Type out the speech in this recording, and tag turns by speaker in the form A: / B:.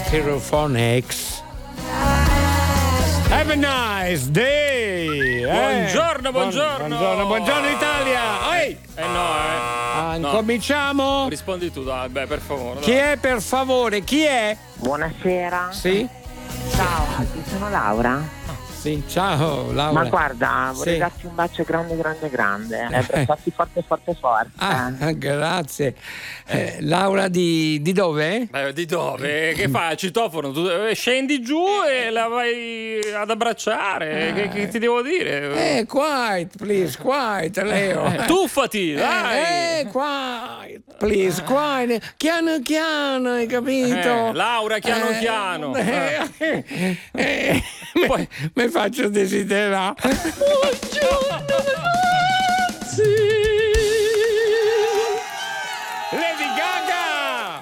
A: Stereophonics. Have a nice day.
B: Buongiorno.
A: Buongiorno Italia. Ehi.
B: No.
A: Cominciamo?
B: Rispondi tu, dai, per favore.
A: Chi è, per favore? Chi è?
C: Buonasera.
A: Sì?
C: Ciao, sono Laura.
A: Sì, ciao Laura.
C: Ma guarda, vorrei darti un bacio grande. Abbracciarti forte.
A: Grazie. Laura di dove?
B: Di dove? Che fai? Il citofono? Tu scendi giù e la vai ad abbracciare. Che ti devo dire?
A: Quiet, please, quiet, Leo.
B: Tuffati, dai.
A: Quiet, please, quiet. Chiano, hai capito?
B: Laura, chiano.
A: Mi faccio desiderare. Buongiorno ragazzi.